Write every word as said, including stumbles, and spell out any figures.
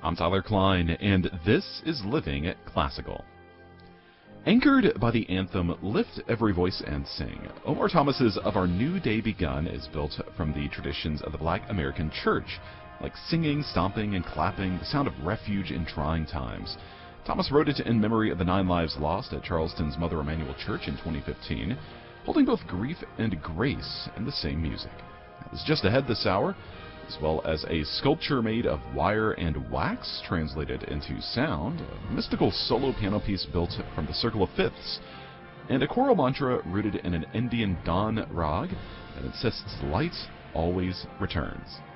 I'm Tyler Klein, and this is Living Classical. Anchored by the anthem Lift Every Voice and Sing, Omar Thomas's Of Our New Day Begun is built from the traditions of the Black American Church, like singing, stomping, and clapping, the sound of refuge in trying times. Thomas wrote it in memory of the nine lives lost at Charleston's Mother Emanuel Church in twenty fifteen, holding both grief and grace in the same music. It's just ahead this hour, as well as a sculpture made of wire and wax translated into sound, a mystical solo piano piece built from the circle of fifths, and a choral mantra rooted in an Indian Don rag that insists light always returns.